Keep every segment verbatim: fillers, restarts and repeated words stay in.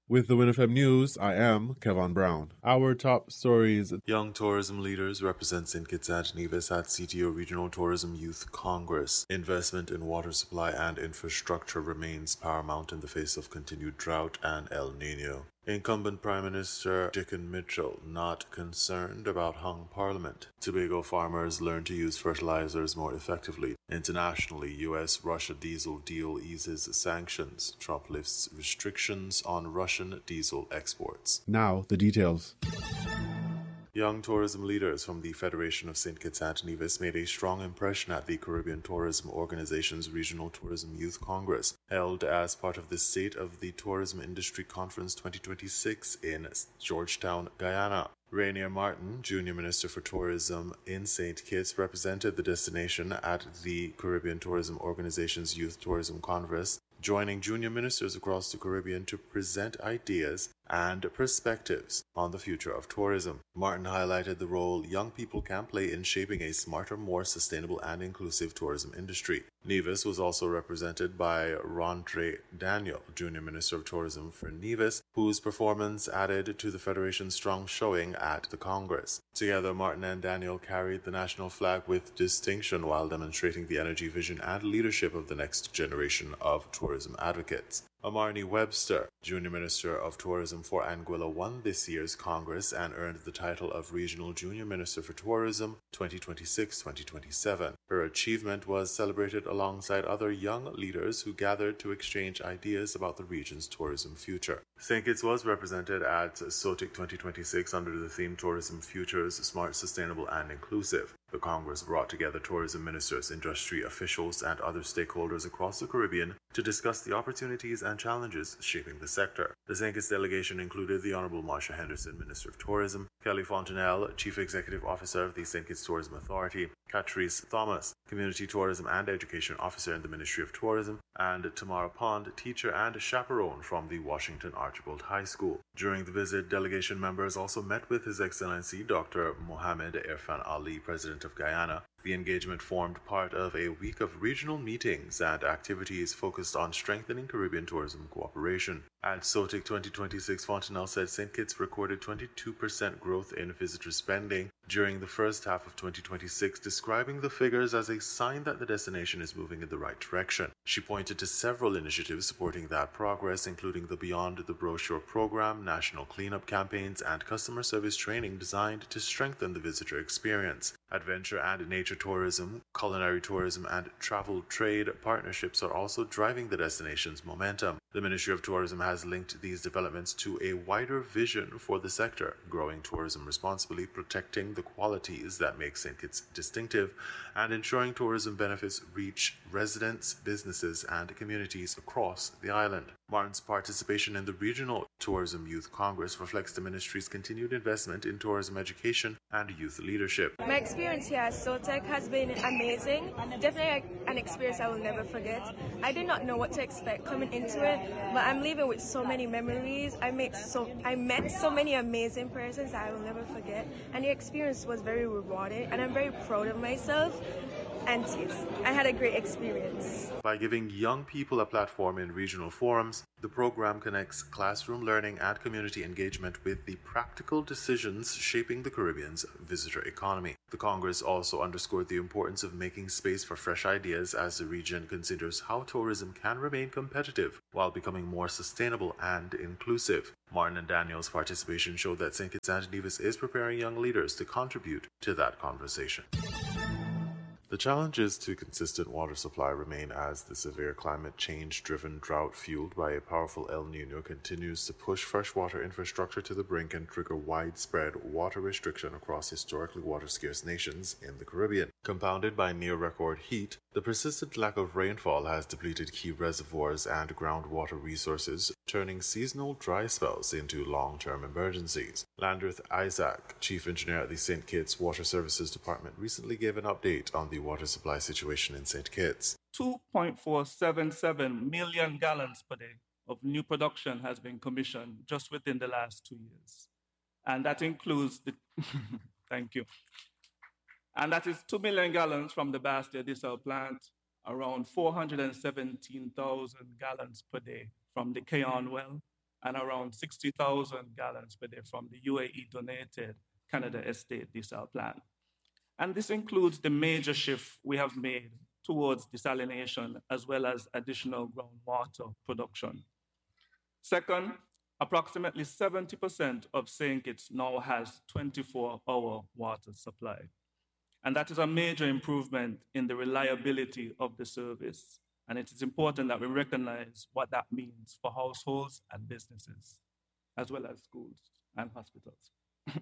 With the Win F M News, I am Kevin Brown. Our top stories. Young tourism leaders represent Saint Kitts and Nevis at C T O Regional Tourism Youth Congress. Investment in water supply and infrastructure remains paramount in the face of continued drought and El Nino. Incumbent Prime Minister Dickon Mitchell not concerned about hung parliament. Tobago farmers learn to use fertilizers more effectively. Internationally, U S-Russia diesel deal eases sanctions. Trump lifts restrictions on Russian diesel exports. Now, the details. Young tourism leaders from the Federation of Saint Kitts and Nevis made a strong impression at the Caribbean Tourism Organization's Regional Tourism Youth Congress, held as part of the State of the Tourism Industry Conference twenty twenty-six in Georgetown, Guyana. Rainier Martin, Junior Minister for Tourism in Saint Kitts, represented the destination at the Caribbean Tourism Organization's Youth Tourism Congress, joining junior ministers across the Caribbean to present ideas and perspectives on the future of tourism. Martin highlighted the role young people can play in shaping a smarter, more sustainable and inclusive tourism industry. Nevis was also represented by Rondre Daniel, Junior Minister of Tourism for Nevis, whose performance added to the Federation's strong showing at the Congress. Together, Martin and Daniel carried the national flag with distinction while demonstrating the energy, vision and leadership of the next generation of tourism advocates. Amarni Webster, Junior Minister of Tourism for Anguilla, won this year's Congress and earned the title of Regional Junior Minister for Tourism twenty twenty-six to twenty twenty-seven. Her achievement was celebrated alongside other young leaders who gathered to exchange ideas about the region's tourism future. Saint Kitts was represented at SOTIC twenty twenty-six under the theme Tourism Futures, Smart, Sustainable and Inclusive. The Congress brought together tourism ministers, industry officials, and other stakeholders across the Caribbean to discuss the opportunities and challenges shaping the sector. The Saint Kitts delegation included the Honorable Marsha Henderson, Minister of Tourism, Kelly Fontenelle, Chief Executive Officer of the Saint Kitts Tourism Authority, Catrice Thomas, Community Tourism and Education Officer in the Ministry of Tourism, and Tamara Pond, teacher and chaperone from the Washington Archibald High School. During the visit, delegation members also met with His Excellency Doctor Mohamed Irfan Ali, President of Guyana. The engagement formed part of a week of regional meetings and activities focused on strengthening Caribbean tourism cooperation. At SOTIC twenty twenty-six, Fontenelle said Saint Kitts recorded twenty-two percent growth in visitor spending during the first half of twenty twenty-six, describing the figures as a sign that the destination is moving in the right direction. She pointed to several initiatives supporting that progress, including the Beyond the Brochure program, national cleanup campaigns, and customer service training designed to strengthen the visitor experience. Adventure and nature tourism, culinary tourism, and travel trade partnerships are also driving the destination's momentum. The Ministry of Tourism has linked these developments to a wider vision for the sector, growing tourism responsibly, protecting the qualities that make Saint Kitts distinctive, and ensuring tourism benefits reach residents, businesses, and communities across the island. Martin's participation in the Regional Tourism Youth Congress reflects the ministry's continued investment in tourism education and youth leadership. My experience here at SOTEC has been amazing. Definitely an experience I will never forget. I did not know what to expect coming into it, but I'm leaving with so many memories. I met so I met so many amazing persons that I will never forget, and the experience was very rewarding, and I'm very proud of myself. And yes, I had a great experience. By giving young people a platform in regional forums, the program connects classroom learning and community engagement with the practical decisions shaping the Caribbean's visitor economy. The Congress also underscored the importance of making space for fresh ideas as the region considers how tourism can remain competitive while becoming more sustainable and inclusive. Martin and Daniel's participation showed that Saint Kitts and Nevis is preparing young leaders to contribute to that conversation. The challenges to consistent water supply remain as the severe climate change-driven drought fueled by a powerful El Nino continues to push freshwater infrastructure to the brink and trigger widespread water restriction across historically water-scarce nations in the Caribbean. Compounded by near-record heat, the persistent lack of rainfall has depleted key reservoirs and groundwater resources, turning seasonal dry spells into long-term emergencies. Landreth Isaac, Chief Engineer at the Saint Kitts Water Services Department, recently gave an update on the water supply situation in Saint Kitts. two point four seven seven million gallons per day of new production has been commissioned just within the last two years. And that includes the, thank you. And that is two million gallons from the Bastia Desal plant, around four hundred seventeen thousand gallons per day from the Keon well, and around sixty thousand gallons per day from the U A E-donated Canada Estate desal plant. And this includes the major shift we have made towards desalination as well as additional groundwater production. Second, approximately seventy percent of Saint Kitts now has twenty-four hour water supply. And that is a major improvement in the reliability of the service. And it is important that we recognize what that means for households and businesses, as well as schools and hospitals.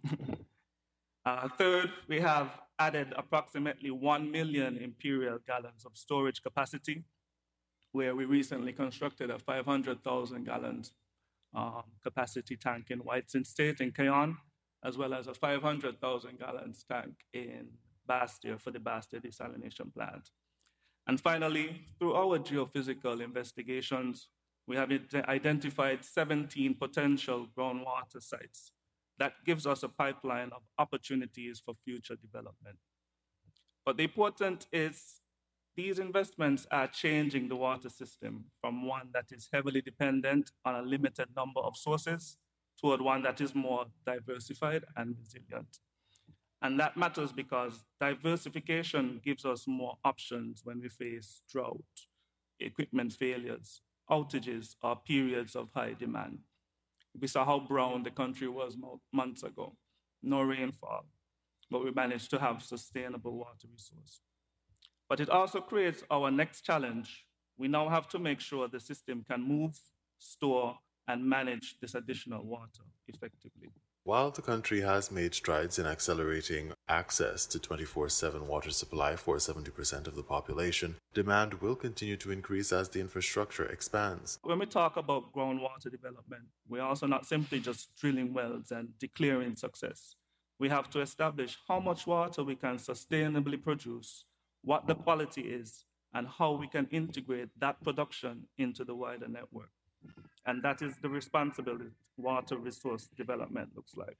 uh, third, we have added approximately one million imperial gallons of storage capacity, where we recently constructed a five hundred thousand gallons um, capacity tank in Whiteside State in Cayon, as well as a five hundred thousand gallons tank in Bastia for the Bastia desalination plant. And finally, through our geophysical investigations, we have identified seventeen potential groundwater sites. That gives us a pipeline of opportunities for future development. But the important is these investments are changing the water system from one that is heavily dependent on a limited number of sources toward one that is more diversified and resilient. And that matters because diversification gives us more options when we face drought, equipment failures, outages, or periods of high demand. We saw how brown the country was months ago. No rainfall, but we managed to have sustainable water resource. But it also creates our next challenge. We now have to make sure the system can move, store, and manage this additional water effectively. While the country has made strides in accelerating access to twenty-four seven water supply for seventy percent of the population, demand will continue to increase as the infrastructure expands. When we talk about groundwater development, we're also not simply just drilling wells and declaring success. We have to establish how much water we can sustainably produce, what the quality is, and how we can integrate that production into the wider network. And that is the responsibility water resource development looks like.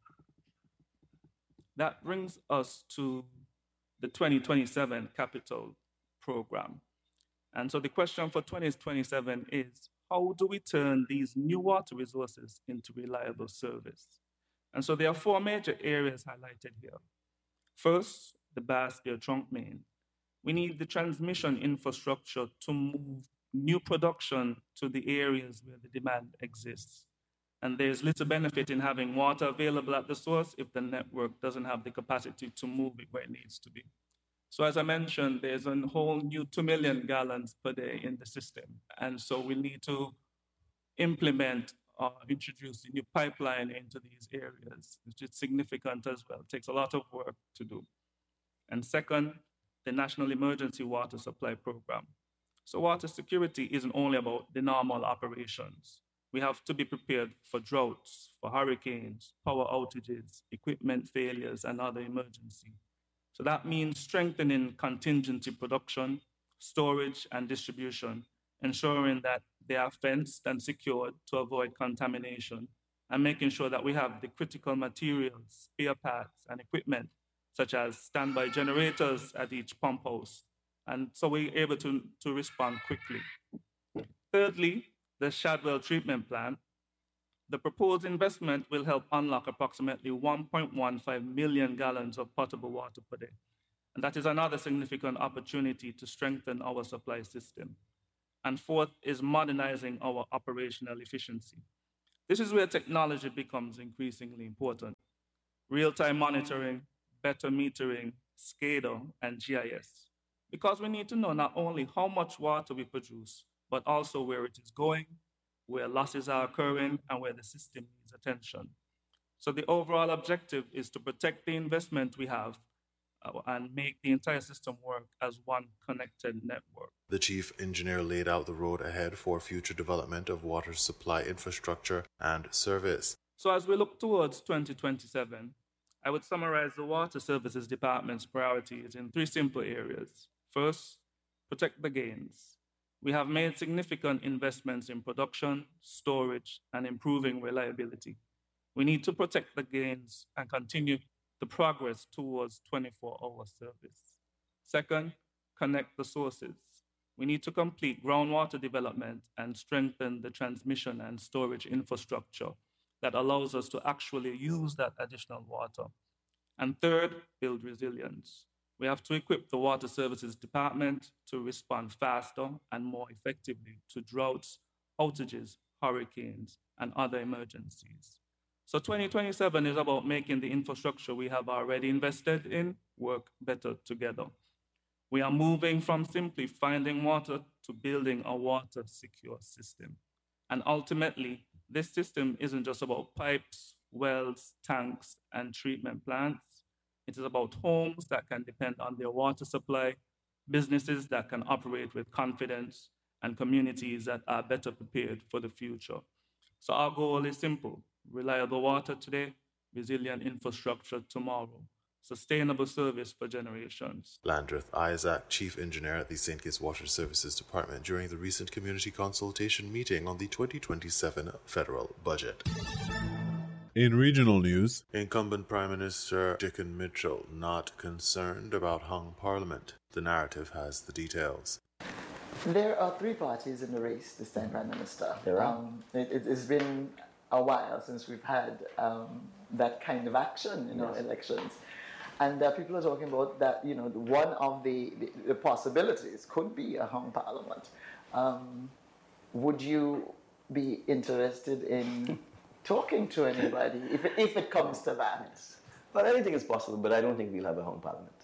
That brings us to the twenty twenty-seven capital program. And so the question for twenty twenty-seven is, how do we turn these new water resources into reliable service? And so there are four major areas highlighted here. First, the Bastia trunk main. We need the transmission infrastructure to move new production to the areas where the demand exists. And there's little benefit in having water available at the source if the network doesn't have the capacity to move it where it needs to be. So as I mentioned, there's a whole new two million gallons per day in the system. And so we need to implement or introduce a new pipeline into these areas, which is significant as well. It takes a lot of work to do. And second, the National Emergency Water Supply Program. So water security isn't only about the normal operations. We have to be prepared for droughts, for hurricanes, power outages, equipment failures, and other emergencies. So that means strengthening contingency production, storage, and distribution, ensuring that they are fenced and secured to avoid contamination, and making sure that we have the critical materials, spare parts, and equipment, such as standby generators at each pump house. And so we're able to, to respond quickly. Thirdly, the Shadwell treatment plant. The proposed investment will help unlock approximately one point one five million gallons of potable water per day. And that is another significant opportunity to strengthen our supply system. And fourth is modernizing our operational efficiency. This is where technology becomes increasingly important. Real-time monitoring, better metering, SCADA, and G I S. Because we need to know not only how much water we produce, but also where it is going, where losses are occurring, and where the system needs attention. So the overall objective is to protect the investment we have uh, and make the entire system work as one connected network. The chief engineer laid out the road ahead for future development of water supply infrastructure and service. So as we look towards twenty twenty-seven, I would summarize the Water Services Department's priorities in three simple areas. First, protect the gains. We have made significant investments in production, storage, and improving reliability. We need to protect the gains and continue the progress towards twenty-four hour service. Second, connect the sources. We need to complete groundwater development and strengthen the transmission and storage infrastructure that allows us to actually use that additional water. And third, build resilience. We have to equip the Water Services Department to respond faster and more effectively to droughts, outages, hurricanes, and other emergencies. So twenty twenty-seven is about making the infrastructure we have already invested in work better together. We are moving from simply finding water to building a water-secure system. And ultimately, this system isn't just about pipes, wells, tanks, and treatment plants. It is about homes that can depend on their water supply, businesses that can operate with confidence, and communities that are better prepared for the future. So our goal is simple: reliable water today, resilient infrastructure tomorrow, sustainable service for generations. Landreth Isaac, Chief Engineer at the Saint Kitts Water Services Department, during the recent community consultation meeting on the twenty twenty-seven federal budget. In regional news, Incumbent Prime Minister Dickon Mitchell not concerned about hung parliament. The narrative has the details. There are three parties in the race this time, Prime Minister. There are. Um, it, it's been a while since we've had um, that kind of action in yes. our elections. And uh, people are talking about that, you know, one of the, the, the possibilities could be a hung parliament. Um, would you be interested in talking to anybody if it, if it comes to that? Well, anything is possible, but I don't think we'll have a hung parliament.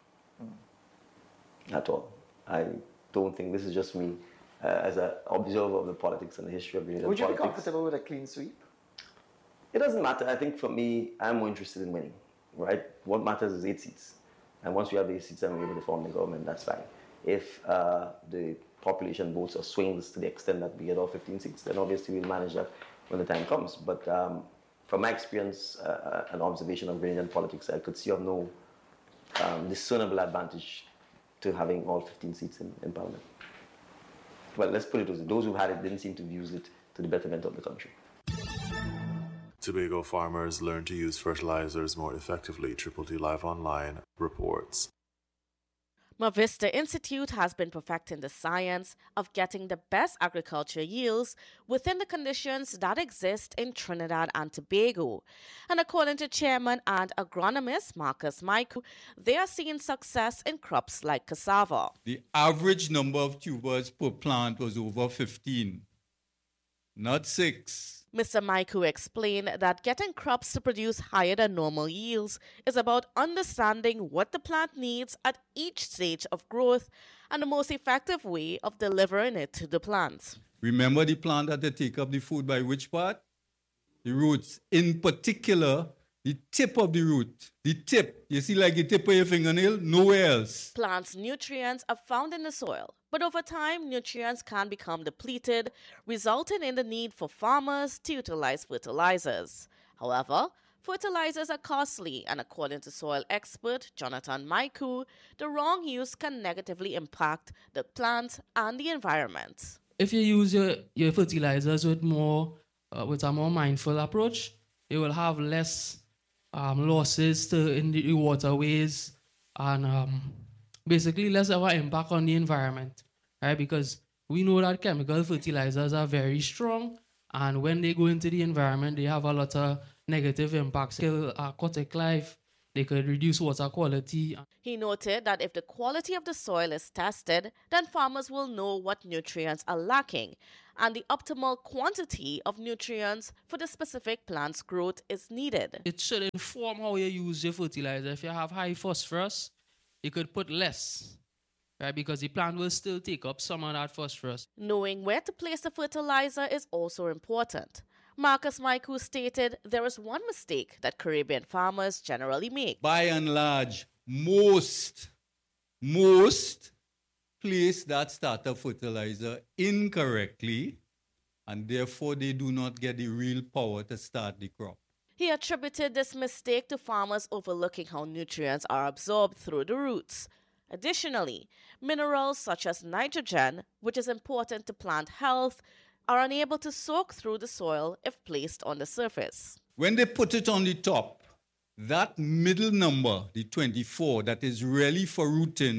Mm. At all. I don't think, this is just me uh, as an observer of the politics and the history of Grenadian politics. Would you politics. be comfortable with a clean sweep? It doesn't matter. I think for me, I'm more interested in winning, right? What matters is eight seats. And once we have eight seats and we're able to form the government, that's fine. If uh, the population votes or swings to the extent that we get all fifteen seats, then obviously we'll manage that when the time comes. But um, from my experience uh, and observation of Grenadian politics, I could see of no um, discernible advantage to having all fifteen seats in, in Parliament. Well, let's put it as those who had it didn't seem to use it to the betterment of the country. Tobago farmers learn to use fertilizers more effectively, Triple T Live Online reports. Mavista Institute has been perfecting the science of getting the best agriculture yields within the conditions that exist in Trinidad and Tobago. And according to chairman and agronomist Marcus Maiku, they are seeing success in crops like cassava. The average number of tubers per plant was over fifteen, not six. Mister Maiku explained that getting crops to produce higher than normal yields is about understanding what the plant needs at each stage of growth and the most effective way of delivering it to the plant. Remember the plant that they take up the food by which part? The roots. In particular, the tip of the root. The tip. You see like the tip of your fingernail? Nowhere else. Plants' nutrients are found in the soil. But over time, nutrients can become depleted, resulting in the need for farmers to utilize fertilizers. However, fertilizers are costly, and according to soil expert Jonathan Maiku, the wrong use can negatively impact the plant and the environment. If you use your, your fertilizers with more, uh, with a more mindful approach, you will have less um, losses to, in the waterways and um, basically less of an impact on the environment, right? Because we know that chemical fertilizers are very strong, and when they go into the environment, they have a lot of negative impacts. Kill aquatic life, they could reduce water quality. He noted that if the quality of the soil is tested, then farmers will know what nutrients are lacking, and the optimal quantity of nutrients for the specific plant's growth is needed. It should inform how you use your fertilizer. If you have high phosphorus, you could put less, right? Because the plant will still take up some of that phosphorus. Knowing where to place the fertilizer is also important. Marcus Maiku stated there is one mistake that Caribbean farmers generally make. By and large, most, most place that starter fertilizer incorrectly, and therefore they do not get the real power to start the crop. He attributed this mistake to farmers overlooking how nutrients are absorbed through the roots. Additionally, minerals such as nitrogen, which is important to plant health, are unable to soak through the soil if placed on the surface. When they put it on the top, that middle number, the twenty-four, that is really for rooting,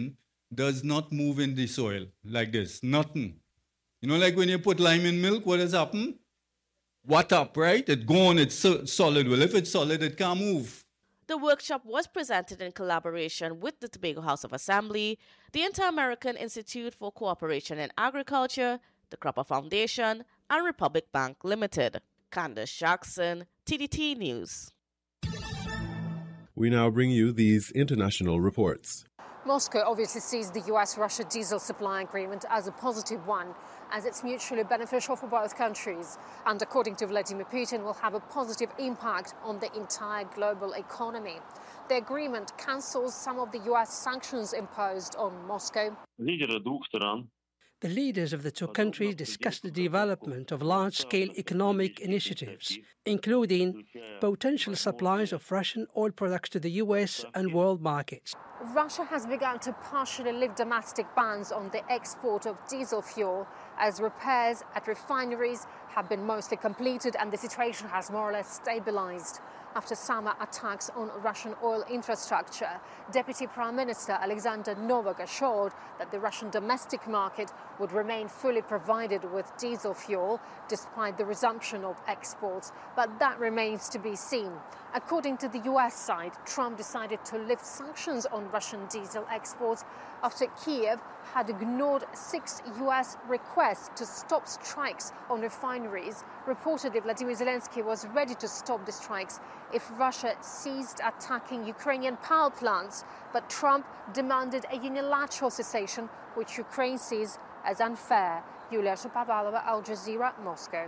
does not move in the soil like this. Nothing. You know, like when you put lime in milk, what has happened? What up, right? It's gone, it's so solid. Well, if it's solid, it can't move. The workshop was presented in collaboration with the Tobago House of Assembly, the Inter-American Institute for Cooperation in Agriculture, the Cropper Foundation, and Republic Bank Limited. Candace Jackson, T D T News. We now bring you these international reports. Moscow obviously sees the U S Russia diesel supply agreement as a positive one, as it's mutually beneficial for both countries. And according to Vladimir Putin, will have a positive impact on the entire global economy. The agreement cancels some of the U S sanctions imposed on Moscow. The leaders of the two countries discussed the development of large-scale economic initiatives, including potential supplies of Russian oil products to the U S and world markets. Russia has begun to partially lift domestic bans on the export of diesel fuel, as repairs at refineries have been mostly completed and the situation has more or less stabilized. After summer attacks on Russian oil infrastructure, Deputy Prime Minister Alexander Novak assured that the Russian domestic market would remain fully provided with diesel fuel despite the resumption of exports, but that remains to be seen. According to the U S side, Trump decided to lift sanctions on Russian diesel exports after Kiev had ignored six U S requests to stop strikes on refineries. Reportedly, Vladimir Zelensky was ready to stop the strikes if Russia ceased attacking Ukrainian power plants, but Trump demanded a unilateral cessation, which Ukraine sees as unfair. Yulia Shapovalova, Al Jazeera, Moscow.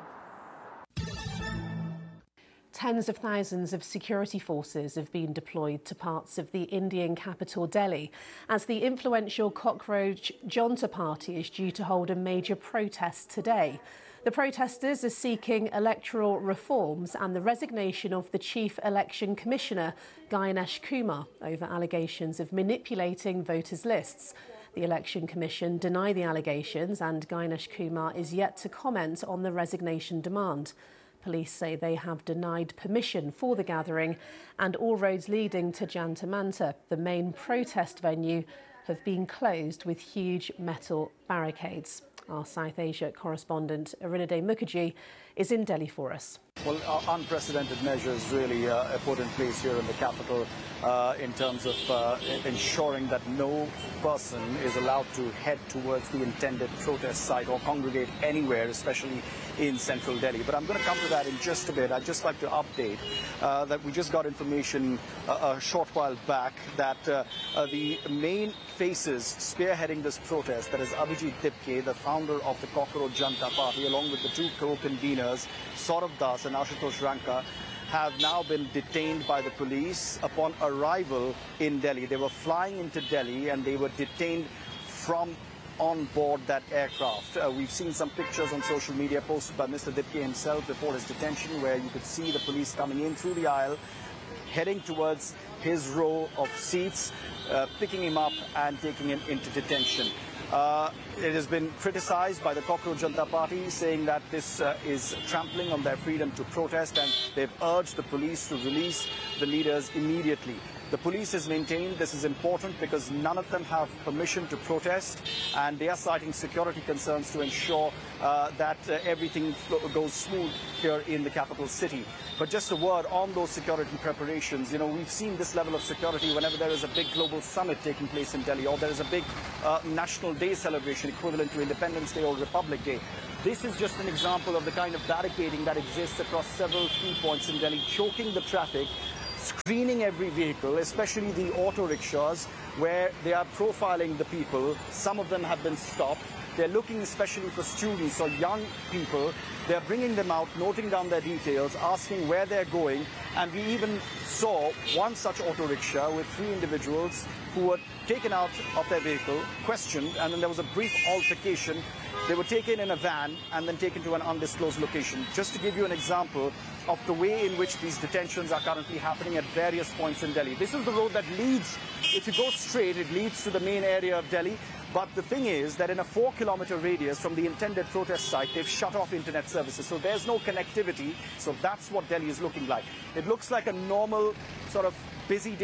Tens of thousands of security forces have been deployed to parts of the Indian capital Delhi as the influential Cockroach Junta Party is due to hold a major protest today. The protesters are seeking electoral reforms and the resignation of the Chief Election Commissioner, Ganesh Kumar, over allegations of manipulating voters' lists. The Election Commission denied the allegations and Ganesh Kumar is yet to comment on the resignation demand. Police say they have denied permission for the gathering and all roads leading to Jantar Mantar, the main protest venue, have been closed with huge metal barricades. Our South Asia correspondent Arinade Mukherjee is in Delhi for us. Well, uh, unprecedented measures really uh, are put in place here in the capital uh, in terms of uh, ensuring that no person is allowed to head towards the intended protest site or congregate anywhere, especially in central Delhi. But I'm going to come to that in just a bit. I'd just like to update uh, that we just got information uh, a short while back that uh, uh, the main faces spearheading this protest, that is Abhijit Dipke, the founder of the Cockroach Junta Party, along with the two co-conveners, Saurav Das and Ashutosh Ranka, have now been detained by the police upon arrival in Delhi. They were flying into Delhi and they were detained from on board that aircraft. Uh, we've seen some pictures on social media posted by Mister Dipke himself before his detention, where you could see the police coming in through the aisle, heading towards his row of seats, uh, picking him up and taking him into detention. Uh, it has been criticized by the Cockroach Junta Party, saying that this uh, is trampling on their freedom to protest, and they've urged the police to release the leaders immediately. The police has maintained this is important because none of them have permission to protest, and they are citing security concerns to ensure uh, that uh, everything goes smooth here in the capital city. But just a word on those security preparations. You know, we've seen this level of security whenever there is a big global summit taking place in Delhi, or there is a big uh, National Day celebration equivalent to Independence Day or Republic Day. This is just an example of the kind of barricading that exists across several key points in Delhi, choking the traffic, screening every vehicle, especially the auto rickshaws, where they are profiling the people. Some of them have been stopped. They're looking especially for students or young people. They're bringing them out, noting down their details, asking where they're going. And we even saw one such auto rickshaw with three individuals who were taken out of their vehicle, questioned, and then there was a brief altercation. They were taken in a van and then taken to an undisclosed location. Just to give you an example of the way in which these detentions are currently happening at various points in Delhi. This is the road that leads, if you go straight, it leads to the main area of Delhi. But the thing is that in a four kilometer radius from the intended protest site, they've shut off internet services. So there's no connectivity. So that's what Delhi is looking like. It looks like a normal sort of busy day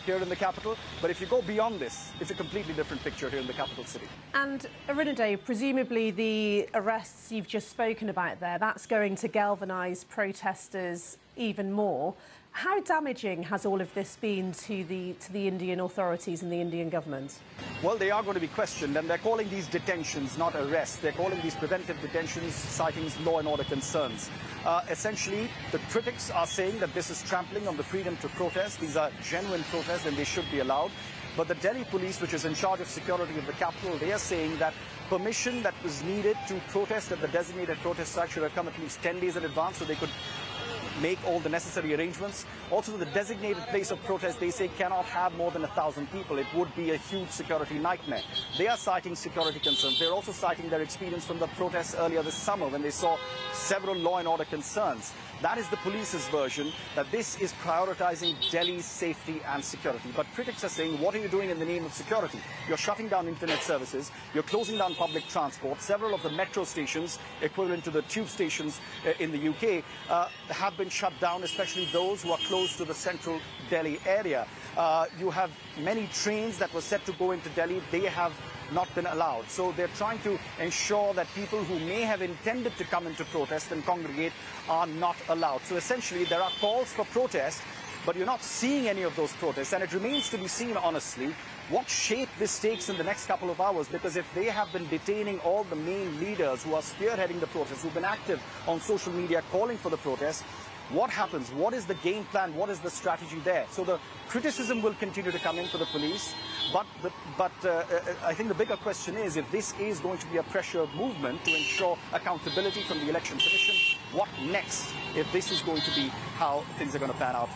here in the capital. But if you go beyond this, it's a completely different picture here in the capital city. And Arinade, presumably the arrests you've just spoken about there, that's going to galvanise protesters even more. How damaging has all of this been to the to the Indian authorities and the Indian government? Well, they are going to be questioned, and they're calling these detentions not arrests. They're calling these preventive detentions, citing law and order concerns. Uh, essentially, the critics are saying that this is trampling on the freedom to protest. These are genuine protests, and they should be allowed. But the Delhi police, which is in charge of security of the capital, they are saying that permission that was needed to protest at the designated protest site should have come at least ten days in advance so they could make all the necessary arrangements. Also, the designated place of protest, they say, cannot have more than a thousand people. It would be a huge security nightmare. They are citing security concerns. They're also citing their experience from the protests earlier this summer when they saw several law and order concerns. That is the police's version, that this is prioritizing Delhi's safety and security. But critics are saying, what are you doing in the name of security? You're shutting down internet services, you're closing down public transport. Several of the metro stations, equivalent to the tube stations in the U K, uh, have been shut down, especially those who are close to the central Delhi area. Uh, you have many trains that were set to go into Delhi, they have not been allowed. So they're trying to ensure that people who may have intended to come into protest and congregate are not allowed. So essentially there are calls for protest, but you're not seeing any of those protests. And it remains to be seen, honestly, what shape this takes in the next couple of hours, because if they have been detaining all the main leaders who are spearheading the protests, who've been active on social media calling for the protest, what happens? What is the game plan? What is the strategy there? So the criticism will continue to come in for the police, but the, but uh, I think the bigger question is, if this is going to be a pressure movement to ensure accountability from the Election Commission, what next if this is going to be how things are going to pan out?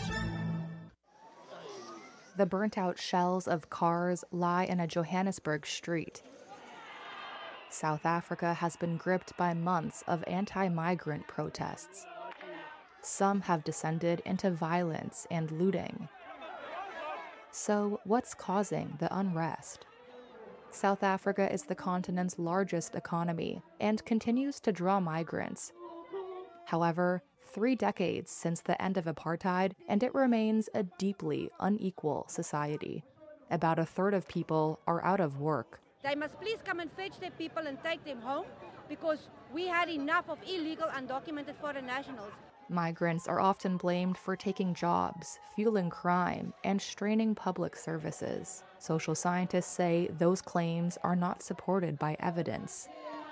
The burnt-out shells of cars lie in a Johannesburg street. South Africa has been gripped by months of anti-migrant protests. Some have descended into violence and looting. So, what's causing the unrest? South Africa is the continent's largest economy and continues to draw migrants. However, three decades since the end of apartheid, and it remains a deeply unequal society. About a third of people are out of work. They must please come and fetch their people and take them home, because we had enough of illegal, undocumented foreign nationals. Migrants are often blamed for taking jobs, fueling crime, and straining public services. Social scientists say those claims are not supported by evidence.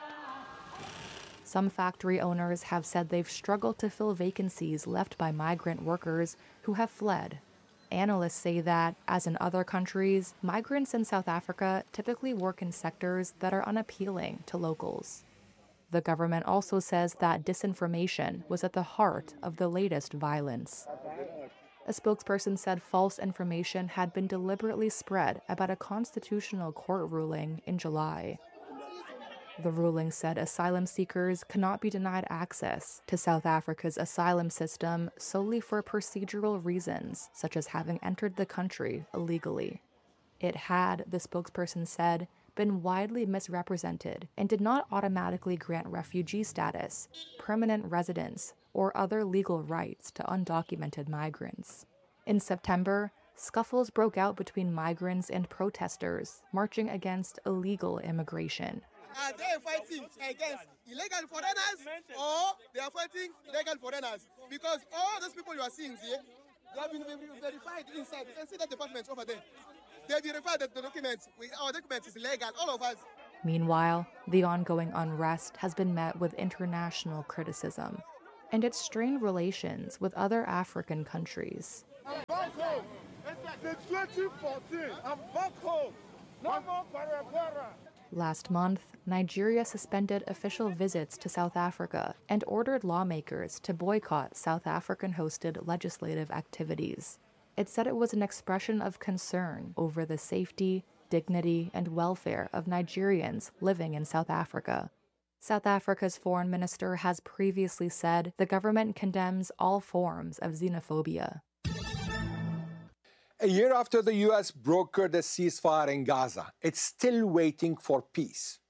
Some factory owners have said they've struggled to fill vacancies left by migrant workers who have fled. Analysts say that, as in other countries, migrants in South Africa typically work in sectors that are unappealing to locals. The government also says that disinformation was at the heart of the latest violence. A spokesperson said false information had been deliberately spread about a constitutional court ruling in July. The ruling said asylum seekers cannot be denied access to South Africa's asylum system solely for procedural reasons, such as having entered the country illegally. It had, the spokesperson said, been widely misrepresented and did not automatically grant refugee status, permanent residence, or other legal rights to undocumented migrants. In September, scuffles broke out between migrants and protesters marching against illegal immigration. Are they fighting against illegal foreigners, or they are fighting legal foreigners? Because all those people you are seeing here, they have been verified inside. You can see that department over there. They verified that the documents, our document is legal, all of us. Meanwhile, the ongoing unrest has been met with international criticism, and it's strained relations with other African countries. I'm back home. Since twenty fourteen, I'm back home. No more para para. Last month, Nigeria suspended official visits to South Africa and ordered lawmakers to boycott South African-hosted legislative activities. It said it was an expression of concern over the safety, dignity, and welfare of Nigerians living in South Africa. South Africa's foreign minister has previously said the government condemns all forms of xenophobia. A year after the U S brokered a ceasefire in Gaza, it's still waiting for peace.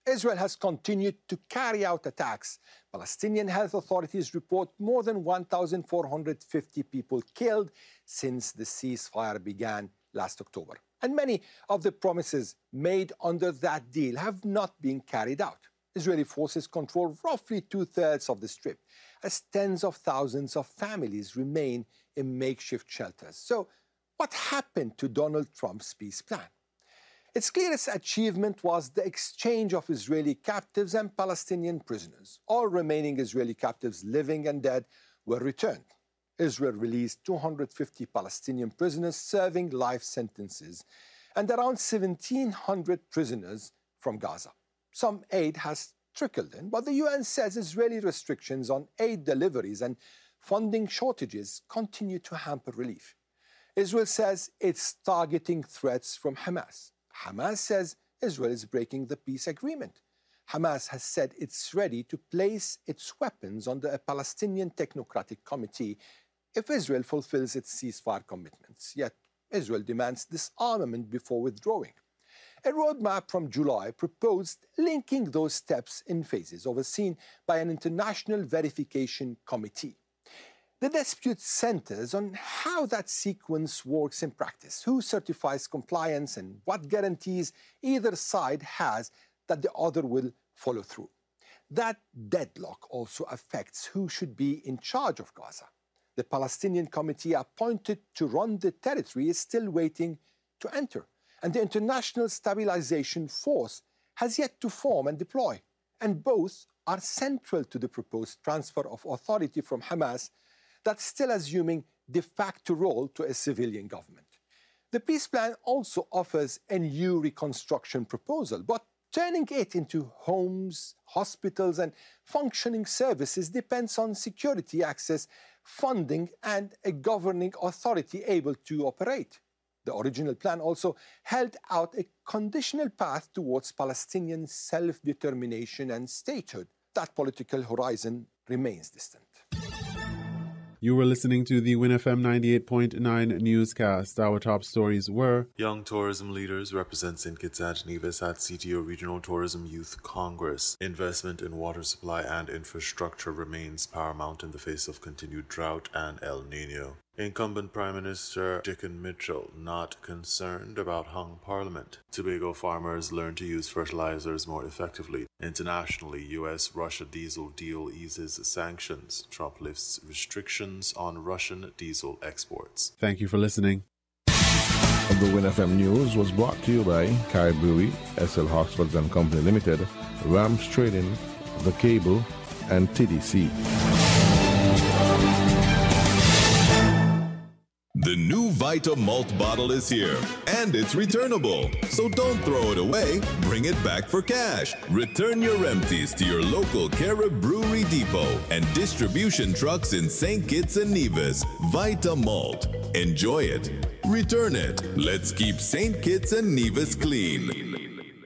Israel has continued to carry out attacks. Palestinian health authorities report more than one thousand four hundred fifty people killed since the ceasefire began last October. And many of the promises made under that deal have not been carried out. Israeli forces control roughly two-thirds of the Strip, as tens of thousands of families remain in makeshift shelters. So, what happened to Donald Trump's peace plan? Its clearest achievement was the exchange of Israeli captives and Palestinian prisoners. All remaining Israeli captives, living and dead, were returned. Israel released two hundred fifty Palestinian prisoners serving life sentences and around seventeen hundred prisoners from Gaza. Some aid has trickled in, but the U N says Israeli restrictions on aid deliveries and funding shortages continue to hamper relief. Israel says it's targeting threats from Hamas. Hamas says Israel is breaking the peace agreement. Hamas has said it's ready to place its weapons under a Palestinian technocratic committee if Israel fulfills its ceasefire commitments. Yet Israel demands disarmament before withdrawing. A roadmap from July proposed linking those steps in phases, overseen by an international verification committee. The dispute centers on how that sequence works in practice, who certifies compliance, and what guarantees either side has that the other will follow through. That deadlock also affects who should be in charge of Gaza. The Palestinian committee appointed to run the territory is still waiting to enter, and the International Stabilization Force has yet to form and deploy, and both are central to the proposed transfer of authority from Hamas that's still assuming de facto role to a civilian government. The peace plan also offers a new reconstruction proposal, but turning it into homes, hospitals, and functioning services depends on security access, funding, and a governing authority able to operate. The original plan also held out a conditional path towards Palestinian self-determination and statehood. That political horizon remains distant. You were listening to the Win F M ninety-eight point nine newscast. Our top stories were: Young tourism leaders represent Saint Kitts and Nevis at C T O Regional Tourism Youth Congress. Investment in water supply and infrastructure remains paramount in the face of continued drought and El Nino. Incumbent Prime Minister Dickon Mitchell not concerned about hung parliament. Tobago farmers learn to use fertilizers more effectively. Internationally, U S-Russia diesel deal eases sanctions. Trump lifts restrictions on Russian diesel exports. Thank you for listening. The Win F M News was brought to you by Kai Brewery, S L Hoxfords and Company Limited, Rams Trading, The Cable, and T D C. The new Vita Malt bottle is here, and it's returnable. So don't throw it away, bring it back for cash. Return your empties to your local Carib Brewery Depot and distribution trucks in Saint Kitts and Nevis. Vita Malt. Enjoy it. Return it. Let's keep Saint Kitts and Nevis clean.